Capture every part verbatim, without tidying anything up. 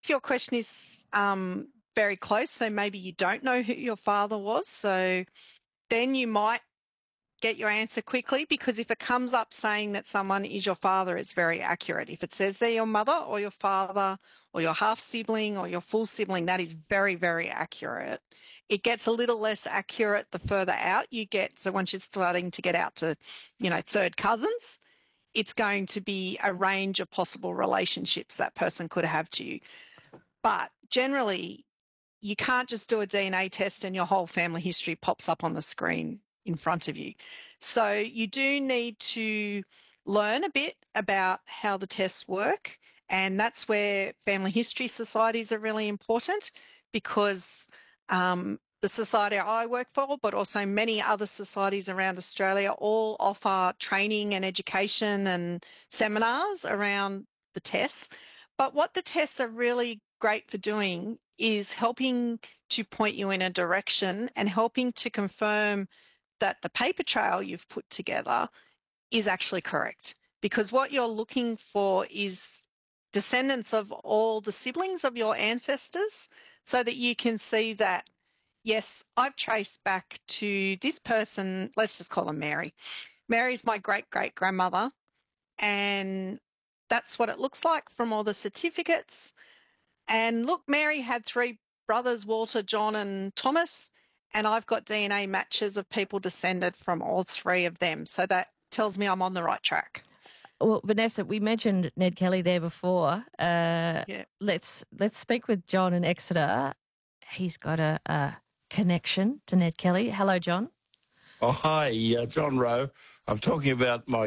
if your question is um, very close, so maybe you don't know who your father was, so then you might get your answer quickly, because if it comes up saying that someone is your father, it's very accurate. If it says they're your mother or your father or your half sibling or your full sibling, that is very, very accurate. It gets a little less accurate the further out you get. So once you're starting to get out to, you know, third cousins, it's going to be a range of possible relationships that person could have to you. But generally, you can't just do a D N A test and your whole family history pops up on the screen in front of you. So you do need to learn a bit about how the tests work, and that's where family history societies are really important, because um, the society I work for, but also many other societies around Australia, all offer training and education and seminars around the tests. But what the tests are really great for doing is helping to point you in a direction and helping to confirm that the paper trail you've put together is actually correct. Because what you're looking for is descendants of all the siblings of your ancestors, so that you can see that, yes, I've traced back to this person, let's just call her Mary. Mary's my great-great-grandmother, and that's what it looks like from all the certificates. And look, Mary had three brothers, Walter, John and Thomas, and I've got D N A matches of people descended from all three of them. So that tells me I'm on the right track. Well, Vanessa, we mentioned Ned Kelly there before. Uh, yeah. Let's let's speak with John in Exeter. He's got a, a connection to Ned Kelly. Hello, John. Oh, hi, uh, John Rowe. I'm talking about my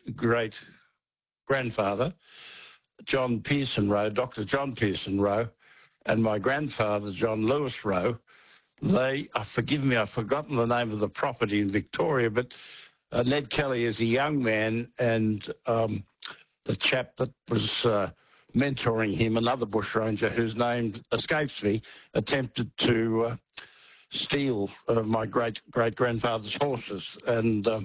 great-great-grandfather, John Pearson Rowe, Doctor John Pearson Rowe, and my grandfather, John Lewis Rowe. They, uh, forgive me, I've forgotten the name of the property in Victoria, but uh, Ned Kelly is a young man, and um, the chap that was uh, mentoring him, another bushranger whose name escapes me, attempted to uh, steal uh, my great-great-grandfather's horses. And um,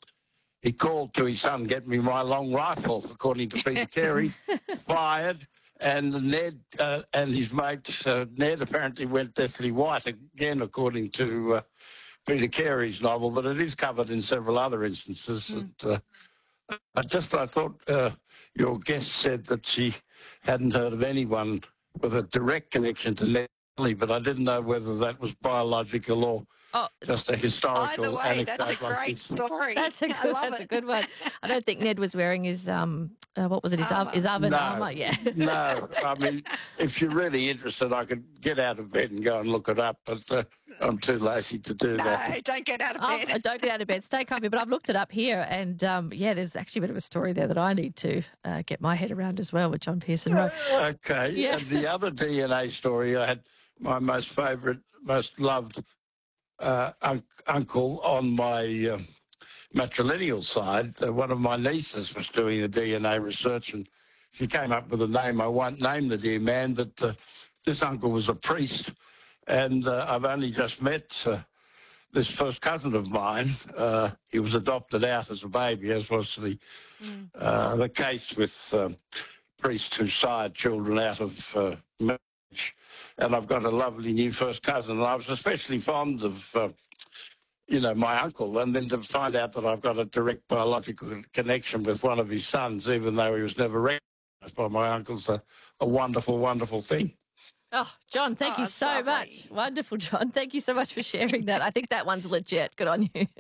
he called to his son, get me my long rifle, according to Peter Carey, fired. And Ned uh, and his mate, uh, Ned, apparently went deathly white, again, according to uh, Peter Carey's novel, but it is covered in several other instances. Mm. That, uh, I just, I thought uh, your guest said that she hadn't heard of anyone with a direct connection to Ned Kelly, but I didn't know whether that was biological or oh, just a historical Either way, that's a like great this. story. That's a good, I love that's it. a good one. I don't think Ned was wearing his, um, uh, what was it, his, armor. his oven no, armour? Yeah. No, I mean, if you're really interested, I could get out of bed and go and look it up, but uh, I'm too lazy to do No, that. don't get out of Oh, bed. don't get out of bed. Stay comfy. But I've looked it up here, and um, yeah, there's actually a bit of a story there that I need to uh, get my head around as well with John Pearson Rowe. Uh, okay. Yeah. And the other D N A story, I had my most favourite, most loved uh, un- uncle on my uh, matrilineal side. Uh, one of my nieces was doing the D N A research, and she came up with a name. I won't name the dear man, but uh, this uncle was a priest, and uh, I've only just met uh, this first cousin of mine. Uh, he was adopted out as a baby, as was the mm. uh, the case with um, priests who sired children out of uh, marriage. And I've got a lovely new first cousin, and I was especially fond of, uh, you know, my uncle, and then to find out that I've got a direct biological connection with one of his sons, even though he was never recognized by my uncle's, a, a wonderful, wonderful thing. Oh, John, thank oh, you so lovely. much. Wonderful, John. Thank you so much for sharing that. I think that one's legit. Good on you. Yeah,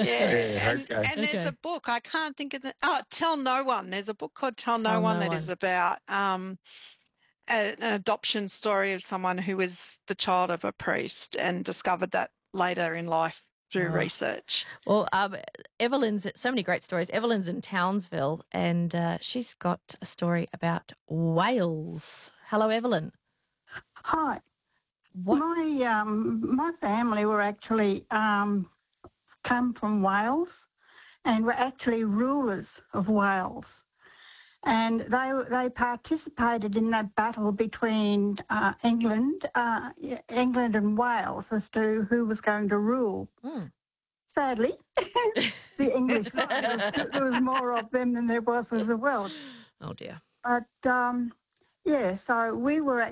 yeah and, okay. and there's okay. a book, I can't think of the, oh, Tell No One. There's a book called Tell No Tell One No that One. is about um, a, an adoption story of someone who was the child of a priest and discovered that later in life through Oh. research. Well, um, Evelyn's, so many great stories. Evelyn's in Townsville, and uh, she's got a story about whales. Hello, Evelyn. Hi. What? My um, my family were actually um, come from Wales, and were actually rulers of Wales, and they they participated in that battle between uh, England, uh, England and Wales as to who was going to rule. Mm. Sadly, the English won. There was, there was more of them than there was of the Welsh. Oh dear. But um, yeah, so we were.